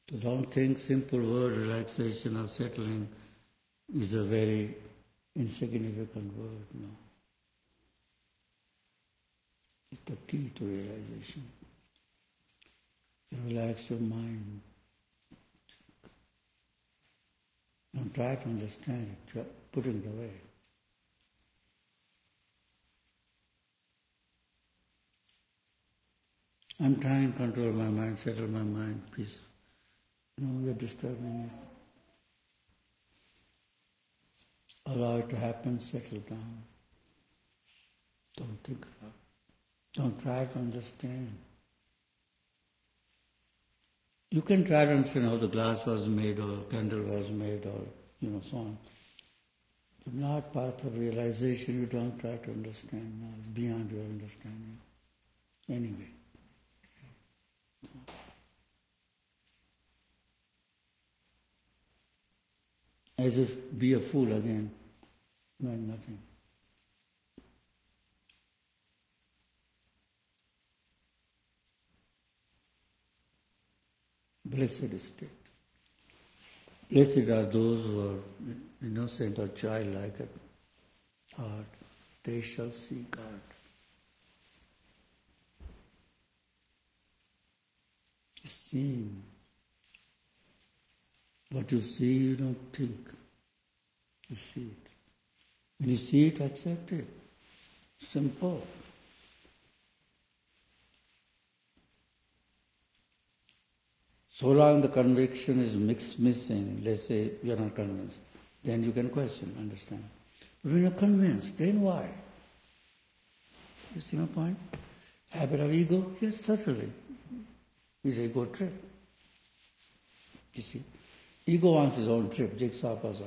So don't think simple word relaxation or settling is a very insignificant word, no. It's the key to realization. You relax your mind. Don't try to understand it, put it away. I'm trying to control my mind, settle my mind, peace. No, you're disturbing it. Allow it to happen, settle down. Don't think about it. Don't try to understand. You can try to understand how the glass was made or candle was made or, so on. But not part of realization, you don't try to understand now. It's beyond your understanding. Anyway. As if be a fool again, knowing nothing. Blessed state. Blessed are those who are innocent or childlike at heart. They shall see God. Seeing. What you see, you don't think. You see it. When you see it, accept it. Simple. So long the conviction is missing, let's say you're not convinced, then you can question, understand. But when you're convinced, then why? You see my point? Habit of ego? Yes, certainly. It's an ego trip. You see? Ego wants his own trip, jigsaw puzzle.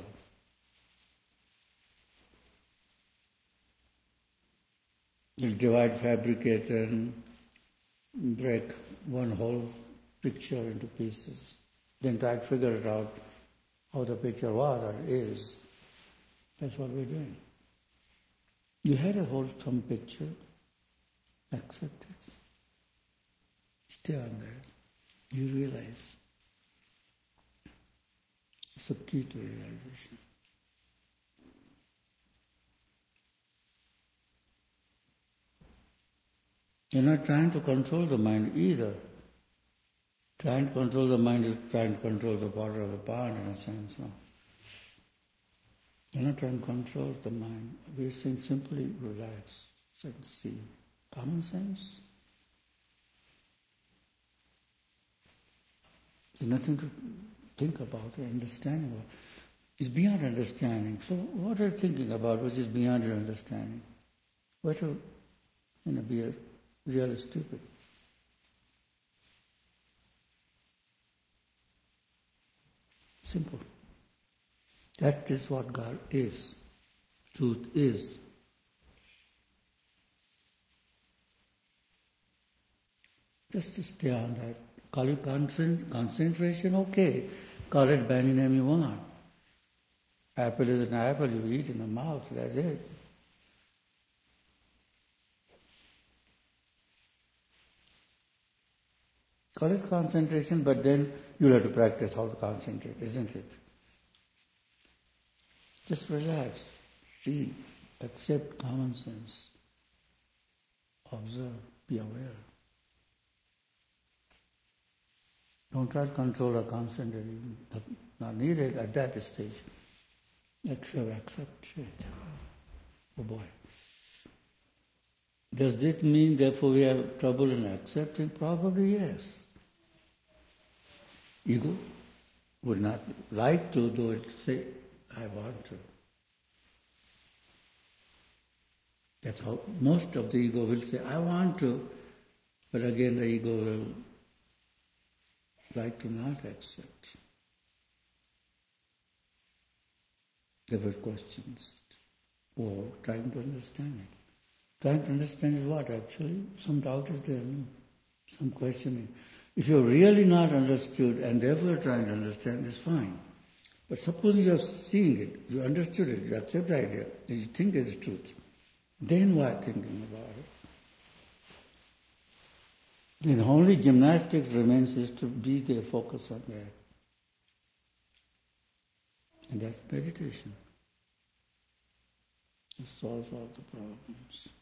You'll divide, fabricate, and break one whole picture into pieces. Then try to figure it out how the picture was or is. That's what we're doing. You had a wholesome picture, accept it. Stay on there. You realize it's a key to realization. You're not trying to control the mind either. Trying to control the mind is trying to control the water of the pond in a sense. No? You're not trying to control the mind. We're saying simply relax and see. Common sense. There's nothing to think about or understand about. It's beyond understanding. So what are you thinking about which is beyond your understanding? What to be really stupid? Simple. That is what God is. Truth is. Just to stay on that. Call it concentration, okay. Call it by any name you want. Apple is an apple, you eat in the mouth, that's it. Call it concentration, but then you'll have to practice how to concentrate, isn't it? Just relax, see, accept common sense, observe, be aware. Don't try to control or concentrate, not needed at that stage. Accept it. Oh boy. Does this mean therefore we have trouble in accepting? Probably yes. Ego would not like to do it, say, I want to. That's how most of the ego will say, I want to, but again the ego will like to not accept. There were questions, or trying to understand it. Trying to understand is what actually? Some doubt is there, no? Some questioning. If you're really not understood and therefore trying to understand, it's fine. But suppose you're seeing it, you understood it, you accept the idea, and you think it's truth. Then why thinking about it? Then only gymnastics remains is to be there, focus on that. And that's meditation. It solves all the problems.